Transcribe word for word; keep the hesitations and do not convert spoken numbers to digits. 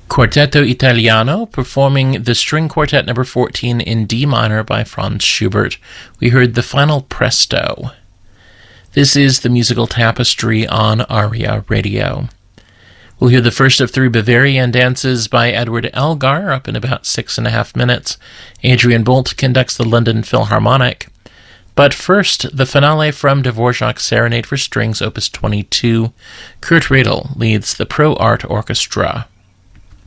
Quartetto Italiano performing the String Quartet number fourteen in D minor by Franz Schubert. We heard the final Presto. This is the musical tapestry on ARIA Radio. We'll hear the first of three Bavarian dances by Edward Elgar up in about six and a half minutes. Adrian Bolt conducts the London Philharmonic. But first, the finale from Dvorak's Serenade for Strings, Opus twenty-two. Kurt Radel leads the Pro Art Orchestra.